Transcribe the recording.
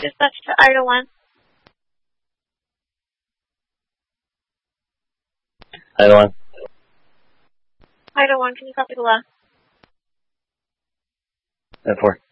dispatch to Ida 1. Ida 1. Ida 1, can you copy the last? Ida 4.